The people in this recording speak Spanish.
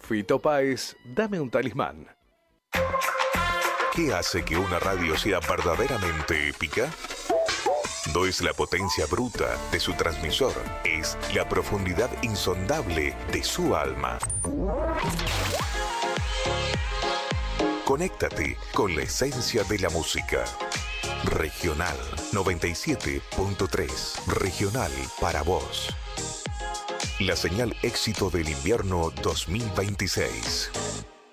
Fito Páez, Dame un talismán. ¿Qué hace que una radio sea verdaderamente épica? No es la potencia bruta de su transmisor, es la profundidad insondable de su alma. Conéctate con la esencia de la música. Regional 97.3. Regional para vos. La señal éxito del invierno 2026.